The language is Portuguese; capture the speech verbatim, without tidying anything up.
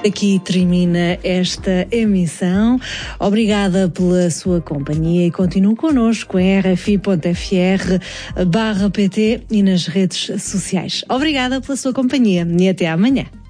Aqui termina esta emissão. Obrigada pela sua companhia e continue connosco em r f i ponto f r barra p t e nas redes sociais. Obrigada pela sua companhia e até amanhã.